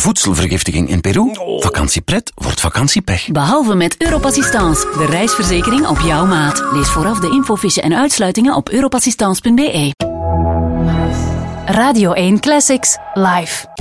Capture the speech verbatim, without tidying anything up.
voedselvergiftiging in Peru. Vakantiepret wordt vakantiepech. Behalve met Europassistance, de reisverzekering op jouw maat. Lees vooraf de infofiche en uitsluitingen op europassistance punt be. Radio één Classics, live.